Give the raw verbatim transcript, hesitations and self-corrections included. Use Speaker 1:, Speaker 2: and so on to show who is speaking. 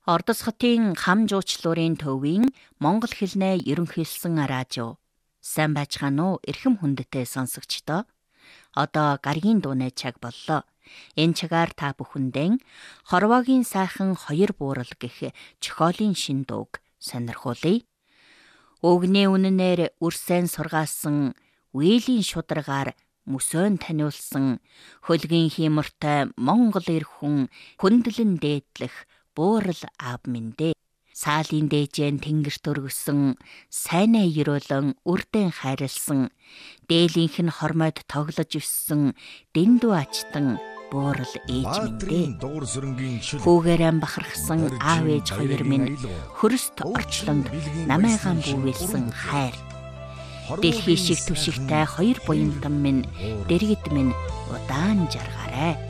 Speaker 1: Ордос хотын хам жуучлуурын төвийн монгол хэлнээ ерөнхийлсэн радио. Сайн байцгаана уу эрхэм хүндтэй сонсогчдоо. Одоо гаргийн дууны цаг боллоо. Энэ цагаар та бүхэндээ хорвоогийн сайхан хоёр буурал гэх чохиолын шин дууг сонирхуулъя. Өгний үнэнээр үрсэн сургаасан үеийн шударгаар мөсөөн таниулсан хөлгийн хиймортой монгол эр хүн хүндлэн дээдлэх буурал аав минь дээ. Саалын дээжэн тэнгэрт өргөсөн сайнаа ерөөлөн үрдэн хайрлсан дээлийнх нь хормойд тоглож өссөн дэндүү ачтан буурал ээж минь дээ. Хүүгээрэн бахархсан аав ээж хоёр минь хөрөст орчлонд намайгаан бүүвэлсэн хайр. Дэлхий шиг түшигтэй хоёр буянтан минь дэргэд минь удаан жаргаарай.